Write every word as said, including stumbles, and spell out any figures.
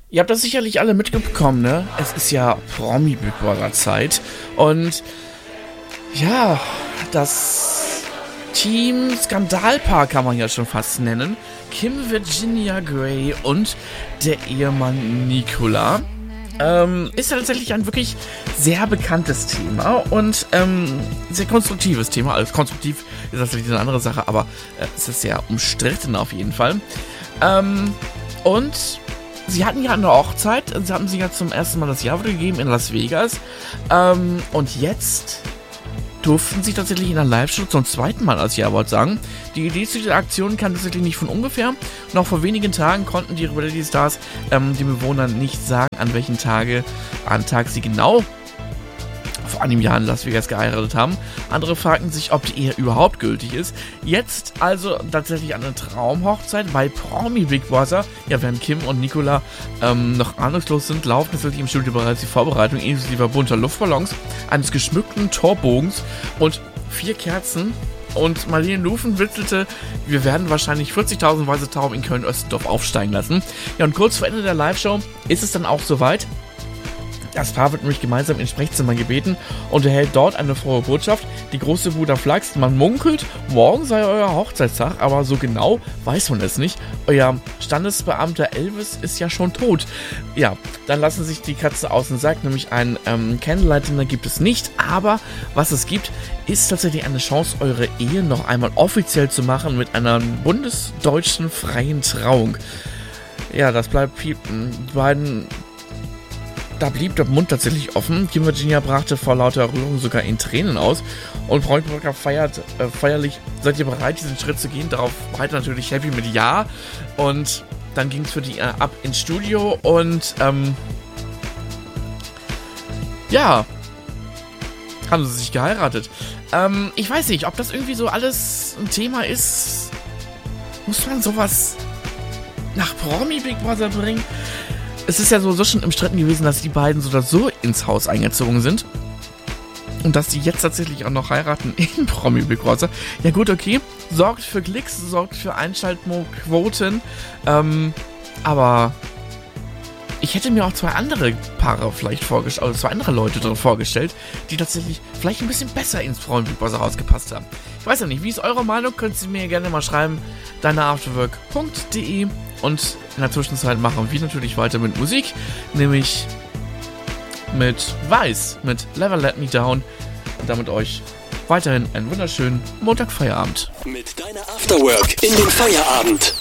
Ihr habt das sicherlich alle mitbekommen, ne? Es ist ja Promi-Big Brother-Zeit. Und ja, das Team Skandalpaar kann man ja schon fast nennen. Kim Virginia Gray und der Ehemann Nicola. Ähm, ist ja tatsächlich ein wirklich sehr bekanntes Thema und ähm, sehr konstruktives Thema. Also konstruktiv ist natürlich eine andere Sache, aber äh, es ist sehr umstritten auf jeden Fall. Ähm, und sie hatten ja eine Hochzeit, sie hatten sich ja zum ersten Mal das Ja-Wort gegeben in Las Vegas. Ähm, und jetzt durften sie tatsächlich in der Live-Show zum zweiten Mal das Ja-Wort sagen. Die Idee zu dieser Aktion kam tatsächlich nicht von ungefähr. Noch vor wenigen Tagen konnten die Reality Stars ähm, den Bewohnern nicht sagen, an welchen Tage, an Tag sie genau vor einem Jahr in Las Vegas geheiratet haben. Andere fragten sich, ob die Ehe überhaupt gültig ist. Jetzt also tatsächlich eine Traumhochzeit bei Promi Big Brother. Ja, während Kim und Nicola ähm, noch ahnungslos sind, laufen natürlich im Studio bereits die Vorbereitung inklusive bunter Luftballons, eines geschmückten Torbogens und vier Kerzen. Und Marlene Lufen witzelte, wir werden wahrscheinlich vierzigtausend weiße Tauben in Köln-Oestendorf aufsteigen lassen. Ja, und kurz vor Ende der Live-Show ist es dann auch soweit. Das Paar wird nämlich gemeinsam ins Sprechzimmer gebeten und erhält dort eine frohe Botschaft. Die große Bruder flaxt, man munkelt, morgen sei euer Hochzeitstag, aber so genau weiß man es nicht. Euer Standesbeamter Elvis ist ja schon tot. Ja, dann lassen sich die Katze aus dem Sack, nämlich ein ähm, Candlelight-Dinner gibt es nicht, aber was es gibt, ist tatsächlich eine Chance, eure Ehe noch einmal offiziell zu machen mit einer bundesdeutschen freien Trauung. Ja, das bleibt piepen. Die beiden... Da blieb der Mund tatsächlich offen. Kim Virginia brachte vor lauter Rührung sogar in Tränen aus. Und Brautpaar feiert äh, feierlich, seid ihr bereit, diesen Schritt zu gehen? Darauf beide natürlich happy mit Ja. Und dann ging es für die äh, ab ins Studio und ähm, ja, haben sie sich geheiratet. Ähm, ich weiß nicht, ob das irgendwie so alles ein Thema ist. Muss man sowas nach Promi Big Brother bringen? Es ist ja so schon umstritten gewesen, dass die beiden so oder so ins Haus eingezogen sind. Und dass die jetzt tatsächlich auch noch heiraten in Promi Big Brother. Ja gut, okay. Sorgt für Klicks, sorgt für Einschaltquoten. Ähm, aber ich hätte mir auch zwei andere Paare vielleicht vorgestellt, also zwei andere Leute drin vorgestellt, die tatsächlich vielleicht ein bisschen besser ins Promi Big Brother rausgepasst haben. Ich weiß ja nicht, wie ist eure Meinung? Könnt ihr mir gerne mal schreiben. deine-afterwork punkt de. Und in der Zwischenzeit machen wir natürlich weiter mit Musik, nämlich mit Weiß, mit Never Let Me Down. Und damit euch weiterhin einen wunderschönen Montagfeierabend. Mit deiner Afterwork in den Feierabend.